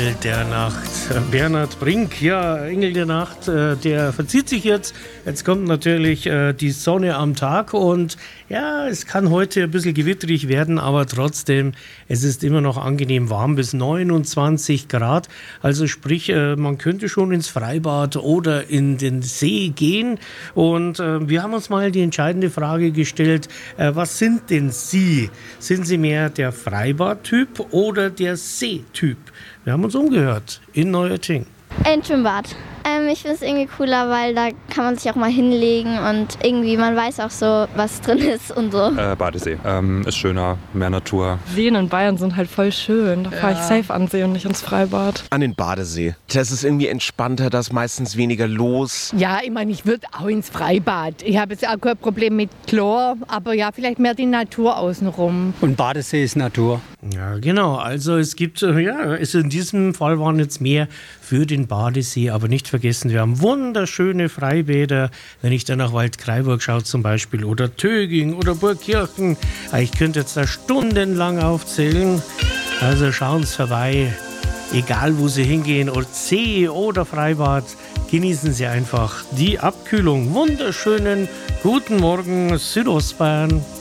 Engel der Nacht. Bernhard Brink, ja, Engel der Nacht, der verzieht sich jetzt. Jetzt kommt natürlich die Sonne am Tag und ja, es kann heute ein bisschen gewitterig werden, aber trotzdem, es ist immer noch angenehm warm bis 29 Grad. Also sprich, man könnte schon ins Freibad oder in den See gehen. Und wir haben uns mal die entscheidende Frage gestellt, was sind denn Sie? Sind Sie mehr der Freibad-Typ oder der See-Typ? Wir haben uns umgehört in Neuötting. Ein Schwimmbad. Ich finde es irgendwie cooler, weil da kann man sich auch mal hinlegen und irgendwie man weiß auch so, was drin ist und so. Badesee. Ist schöner, mehr Natur. Seen in Bayern sind halt voll schön. Da fahre ich safe an See und nicht ins Freibad. An den Badesee. Das ist irgendwie entspannter, da ist meistens weniger los. Ja, ich meine, ich würde auch ins Freibad. Ich habe jetzt auch kein Problem mit Chlor, aber ja, vielleicht mehr die Natur außenrum. Und Badesee ist Natur. Ja, genau. Also es gibt, in diesem Fall waren jetzt mehr für den Badesee, aber nicht vergessen, wir haben wunderschöne Freibäder, wenn ich dann nach Waldkraiburg schaue zum Beispiel oder Töging oder Burgkirchen. Ich könnte jetzt da stundenlang aufzählen. Also schauen Sie vorbei, egal wo Sie hingehen, ob See oder Freibad, genießen Sie einfach die Abkühlung. Wunderschönen guten Morgen Südostbayern.